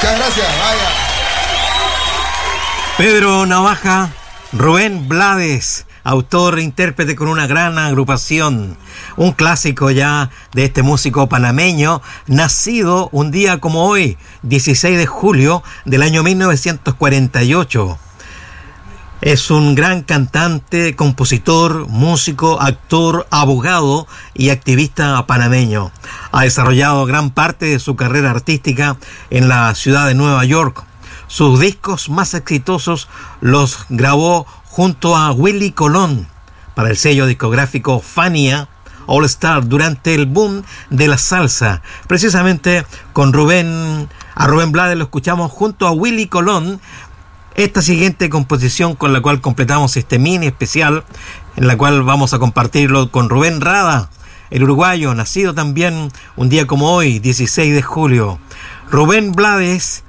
Muchas gracias, vaya. Pedro Navaja, Rubén Blades, autor e intérprete con una gran agrupación, un clásico ya de este músico panameño, nacido un día como hoy, 16 de julio del año 1948. Es un gran cantante, compositor, músico, actor, abogado y activista panameño. Ha desarrollado gran parte de su carrera artística en la ciudad de Nueva York. Sus discos más exitosos los grabó junto a Willy Colón para el sello discográfico Fania All Star durante el boom de la salsa. Precisamente con Rubén Blades lo escuchamos junto a Willy Colón. Esta siguiente composición con la cual completamos este mini especial, en la cual vamos a compartirlo con Rubén Rada, el uruguayo, nacido también un día como hoy, 16 de julio. Rubén Blades